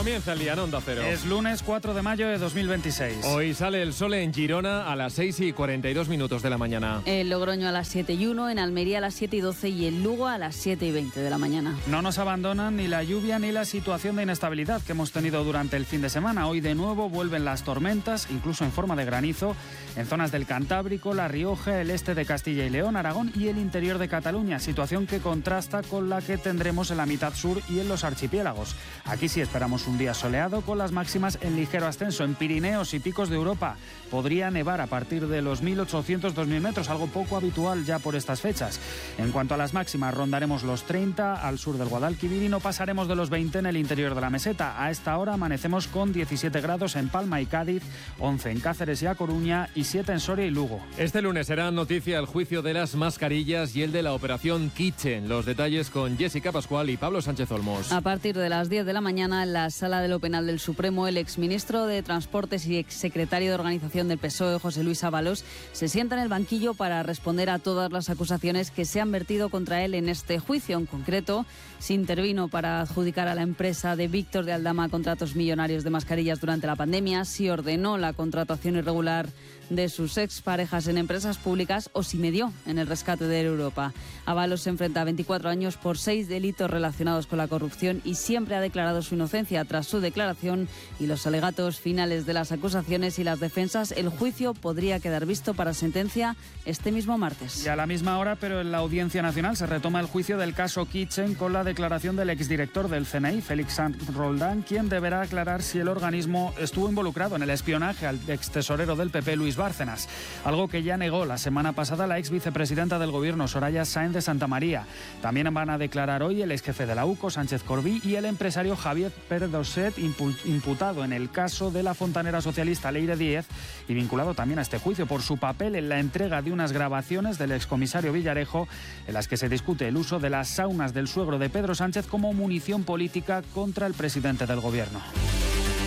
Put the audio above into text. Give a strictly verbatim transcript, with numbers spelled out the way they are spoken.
Comienza el día en Onda Cero. Es lunes cuatro de mayo de dos mil veintiséis. Hoy sale el sol en Girona a las seis y cuarenta y dos minutos de la mañana. En Logroño a las siete y uno, en Almería a las siete y doce y en Lugo a las siete y veinte de la mañana. No nos abandonan ni la lluvia ni la situación de inestabilidad que hemos tenido durante el fin de semana. Hoy de nuevo vuelven las tormentas, incluso en forma de granizo, en zonas del Cantábrico, La Rioja, el este de Castilla y León, Aragón y el interior de Cataluña. Situación que contrasta con la que tendremos en la mitad sur y en los archipiélagos. Aquí sí esperamos un día soleado con las máximas en ligero ascenso. En Pirineos y picos de Europa podría nevar a partir de los mil ochocientos a dos mil metros, algo poco habitual ya por estas fechas. En cuanto a las máximas, rondaremos los treinta al sur del Guadalquivir y no pasaremos de los veinte en el interior de la meseta. A esta hora amanecemos con diecisiete grados en Palma y Cádiz, once en Cáceres y A Coruña y siete en Soria y Lugo. Este lunes será noticia el juicio de las mascarillas y el de la operación Kitchen. Los detalles con Jessica Pascual y Pablo Sánchez Olmos. A partir de las diez de la mañana, en la Sala de lo Penal del Supremo, el exministro de Transportes y exsecretario de Organización del P S O E, José Luis Ábalos, se sienta en el banquillo para responder a todas las acusaciones que se han vertido contra él en este juicio. En concreto, se intervino para adjudicar a la empresa de Víctor de Aldama contratos millonarios de mascarillas durante la pandemia, si ordenó la contratación irregular de sus exparejas en empresas públicas o si medió en el rescate de Europa. Ábalos se enfrenta a veinticuatro años por seis delitos relacionados con la corrupción y siempre ha declarado su inocencia. Tras su declaración y los alegatos finales de las acusaciones y las defensas, el juicio podría quedar visto para sentencia este mismo martes. Y a la misma hora, pero en la Audiencia Nacional, se retoma el juicio del caso Kitchen con la declaración del exdirector del C N I, Félix Sanz Roldán, quien deberá aclarar si el organismo estuvo involucrado en el espionaje al extesorero del P P, Luis Bárcenas, algo que ya negó la semana pasada la ex vicepresidenta del Gobierno, Soraya Sáenz de Santamaría. También van a declarar hoy el ex jefe de la U C O, Sánchez Corbí, y el empresario Javier Perdoset, imputado en el caso de la fontanera socialista Leire Díez y vinculado también a este juicio por su papel en la entrega de unas grabaciones del excomisario Villarejo en las que se discute el uso de las saunas del suegro de Pedro Sánchez como munición política contra el presidente del Gobierno.